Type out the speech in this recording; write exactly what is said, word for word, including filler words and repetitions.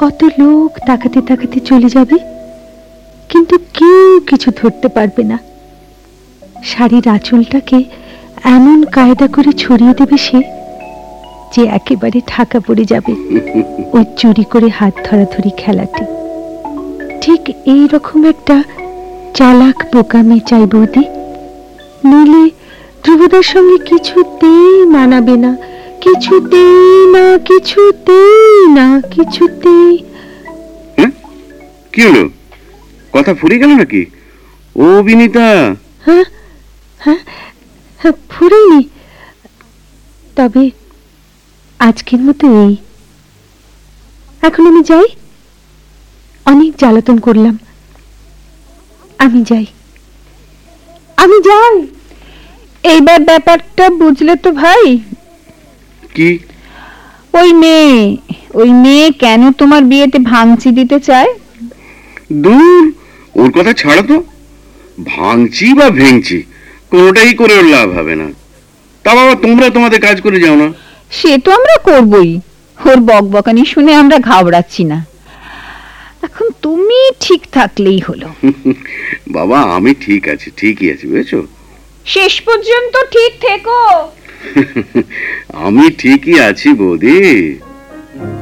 কত লোক তাকাতে তাকাতে চলে যাবে, কিন্তু কেউ কিছু ধরতে পারবে না। শাড়ির আঁচলটাকে এমন কায়দা করে ছড়িয়ে দেবে সে, যে একেবারে ঢাকা পড়ে যাবে ওই চুরি করে হাত ধরাধরি খেলাটি। ঠিক এই রকম একটা চালাক বোকামি চাই বৌদি, নইলে ধ্রুবদার সঙ্গে কিছুতেই মানাবে না, কিছুতেই না, কিছুতেই না, কিছুতেই। কি হলো, কথা ফুরিয়ে গেল নাকি? ও বিনীতা। হ্যাঁ হ্যাঁ হ্যাঁ, ফুরেনি। তবে আজকের মতো এই। এখন আমি যাই, অনেক জ্বালাতন করলাম। আমি যাই, আমি যাই। এইবার ব্যাপারটা বুঝলে তো ভাই? কি? ওই মেয়ে, ওই মেয়ে কেন তোমার বিয়েতে ভাঙচি দিতে চায়? দূর, ওর কথা ছাড়ো তো। ভাঙচি বা ভেঙচি কোনোটাই করে ওর লাভ হবে না। তা বাবা, তোমরা তোমাদের কাজ করে যাও না। সে তো আমরা করবই, ওর বকবকানি শুনে আমরা ঘাবড়াচ্ছি না। এখন তুমি ঠিক থাকলেই হলো। বাবা, আমি ঠিক আছি, ঠিকই আছি, বুঝেছো? শেষ পর্যন্ত ঠিক থেকো। আমি ঠিকই আছি বৌদি।